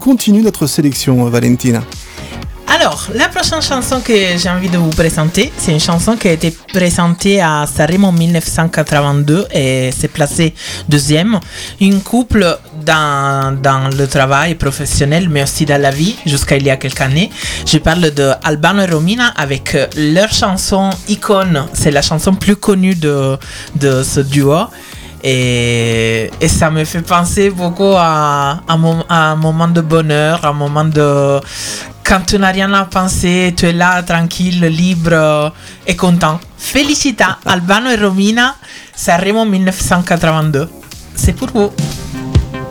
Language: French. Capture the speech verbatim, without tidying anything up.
continue notre sélection, Valentina. Alors, la prochaine chanson que j'ai envie de vous présenter, c'est une chanson qui a été présentée à Sanremo en dix-neuf cent quatre-vingt-deux et s'est placée deuxième. Une couple dans, dans le travail professionnel, mais aussi dans la vie, jusqu'à il y a quelques années. Je parle de Albano et Romina avec leur chanson Icône. C'est la chanson plus connue de, de ce duo. Et, et ça me fait penser beaucoup à, à, mon, à un moment de bonheur, à un moment de... Quand tu n'as rien à penser, tu es là, tranquille, libre et content. Felicita, Albano et Romina, Sanremo dix-neuf cent quatre-vingt-deux. C'est pour vous.